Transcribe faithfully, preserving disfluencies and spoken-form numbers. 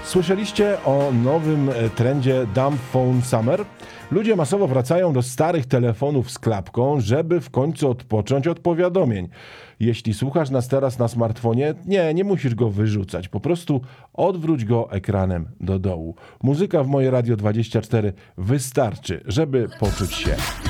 Słyszeliście o nowym e, trendzie Dumb Phone Summer? Ludzie masowo wracają do starych telefonów z klapką, żeby w końcu odpocząć od powiadomień. Jeśli słuchasz nas teraz na smartfonie, nie, nie musisz go wyrzucać. Po prostu odwróć go ekranem do dołu. Muzyka w moje Radio dwadzieścia cztery wystarczy, żeby poczuć się